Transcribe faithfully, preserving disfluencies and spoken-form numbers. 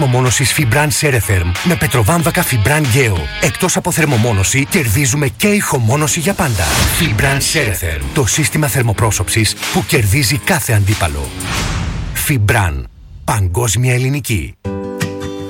Θερμομόνωσης Fibran Ceretherm με πετροβάμβακα Fibran Geo. Εκτός από θερμομόνωση, κερδίζουμε και ηχομόνωση για πάντα. Fibran Ceretherm, το σύστημα θερμοπρόσωψης που κερδίζει κάθε αντίπαλο. Fibran, παγκόσμια ελληνική.